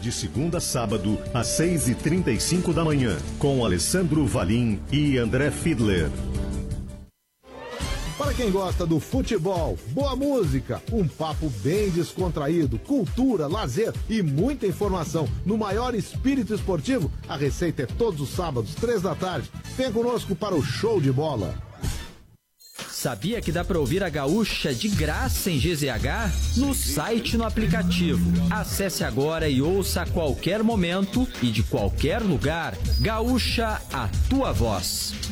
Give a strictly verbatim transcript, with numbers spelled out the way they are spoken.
De segunda a sábado, às seis e trinta e cinco da manhã, com Alessandro Valim e André Fiedler. Para quem gosta do futebol, boa música, um papo bem descontraído, cultura, lazer e muita informação no maior espírito esportivo, a receita é todos os sábados, três da tarde. Vem conosco para o Show de Bola. Sabia que dá para ouvir a Gaúcha de graça em G Z H? No site e no aplicativo. Acesse agora e ouça a qualquer momento e de qualquer lugar. Gaúcha, a tua voz.